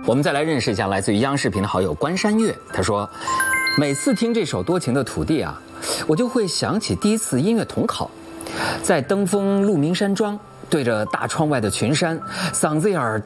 我们再来认识一下来自于央视频的好友关山月，他说，每次听这首《多情的土地》啊，我就会想起第一次音乐统考，在登封鹿鸣山庄，对着大窗外的群山，嗓子眼儿